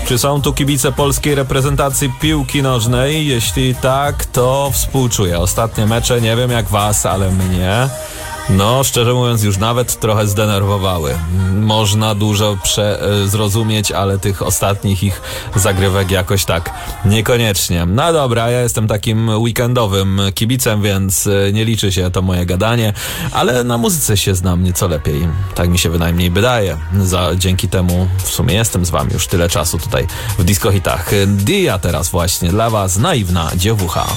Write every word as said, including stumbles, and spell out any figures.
Czy są tu kibice polskiej reprezentacji piłki nożnej? Jeśli tak, to współczuję. Ostatnie mecze, nie wiem jak was, ale mnie... No, szczerze mówiąc, już nawet trochę zdenerwowały. Można dużo prze, zrozumieć, ale tych ostatnich ich zagrywek jakoś tak niekoniecznie. No dobra, ja jestem takim weekendowym kibicem, więc nie liczy się to moje gadanie, ale na muzyce się znam nieco lepiej. Tak mi się bynajmniej wydaje. Za, dzięki temu w sumie jestem z wami już tyle czasu tutaj w Disco Hitach. Dia teraz właśnie dla was, naiwna dziewucha.